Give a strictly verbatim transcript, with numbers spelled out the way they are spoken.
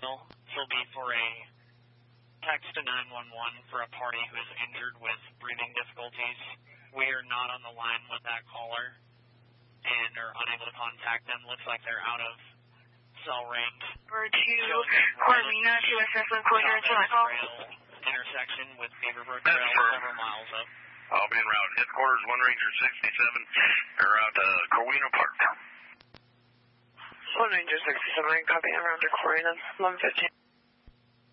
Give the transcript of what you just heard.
He'll be for a text to nine one one for a party who is injured with breathing difficulties. We are not on the line with that caller and are unable to contact them. Looks like they're out of cell range. Number two, Corvina to assess with closure to my call. Intersection with Beaverbrook Trail, several miles up. I'll be en route. Headquarters, one Ranger sixty-seven, en route to Corwina Park. one Ranger sixty-seven, copy en route to Corwina, eleven fifteen.